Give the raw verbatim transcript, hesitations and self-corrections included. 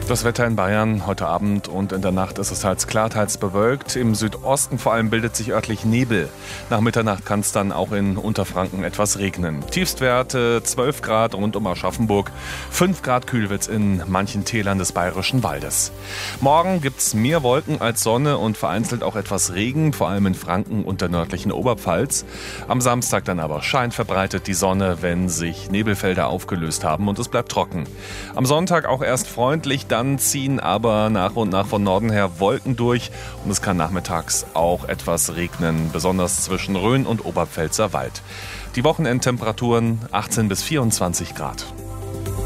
Das Wetter in Bayern heute Abend und in der Nacht ist es teils klar, teils bewölkt. Im Südosten vor allem bildet sich örtlich Nebel. Nach Mitternacht kann es dann auch in Unterfranken etwas regnen. Tiefstwerte zwölf Grad rund um Aschaffenburg, fünf Grad kühl wird's in manchen Tälern des Bayerischen Waldes. Morgen gibt's mehr Wolken als Sonne und vereinzelt auch etwas Regen, vor allem in Franken und der nördlichen Oberpfalz. Am Samstag dann aber scheint verbreitet die Sonne, wenn sich Nebelfelder aufgelöst haben und es bleibt trocken. Am Sonntag auch erst freundlich, dann ziehen aber nach und nach von Norden her Wolken durch und es kann nachmittags auch etwas regnen, besonders zwischen Rhön und Oberpfälzer Wald. Die Wochenendtemperaturen achtzehn bis vierundzwanzig Grad.